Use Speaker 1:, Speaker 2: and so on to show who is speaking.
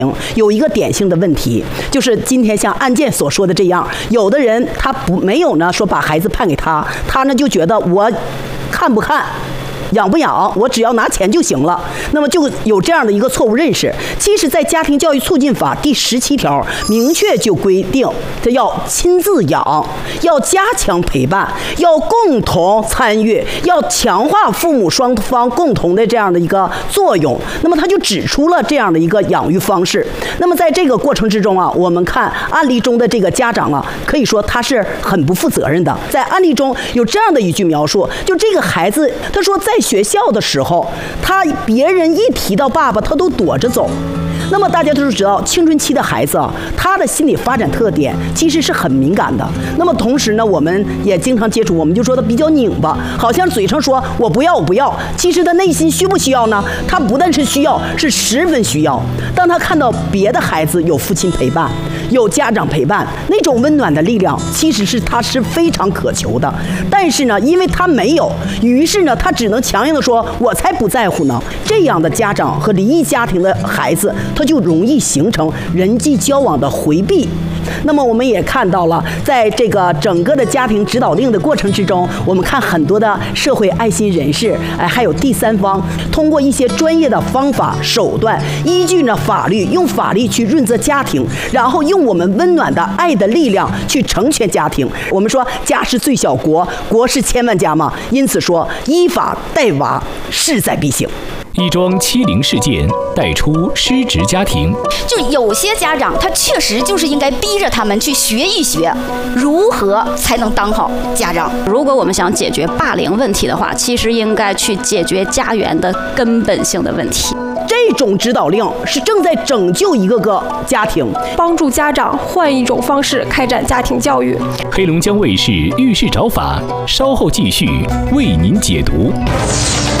Speaker 1: 有一个典型的问题，就是今天像案件所说的这样，有的人他没有呢说把孩子判给他，他呢就觉得我看不看养不养，我只要拿钱就行了，那么就有这样的一个错误认识。其实在家庭教育促进法第17条明确就规定，这要亲自养，要加强陪伴，要共同参与，要强化父母双方共同的这样的一个作用。那么他就指出了这样的一个养育方式。那么在这个过程之中啊，我们看案例中的这个家长啊，可以说他是很不负责任的。在案例中有这样的一句描述，就这个孩子他说在学校的时候，别人一提到爸爸他都躲着走。那么大家都知道，青春期的孩子啊，他的心理发展特点其实是很敏感的。那么同时呢，我们也经常接触，我们就说他比较拧巴，好像嘴上说我不要我不要，其实他内心需不需要呢？他不但是需要，是十分需要。当他看到别的孩子有父亲陪伴，有家长陪伴，那种温暖的力量，其实是他是非常渴求的。但是呢，因为他没有，于是呢，他只能强硬的说我才不在乎呢。这样的家长和离异家庭的孩子，他就容易形成人际交往的回避。那么我们也看到了，在这个整个的家庭指导令的过程之中，我们看很多的社会爱心人士，还有第三方，通过一些专业的方法手段，依据呢法律，用法律去润泽家庭，然后用我们温暖的爱的力量去成全家庭。我们说家是最小国，国是千万家嘛，因此说依法带娃势在必行。
Speaker 2: 一桩欺凌事件带出失职家庭，
Speaker 3: 就有些家长他确实就是应该逼着他们去学一学如何才能当好家长。
Speaker 4: 如果我们想解决霸凌问题的话，其实应该去解决家园的根本性的问题。
Speaker 1: 这种指导令是正在拯救一个个家庭，
Speaker 5: 帮助家长换一种方式开展家庭教育。
Speaker 2: 黑龙江卫视《遇事找法》稍后继续为您解读。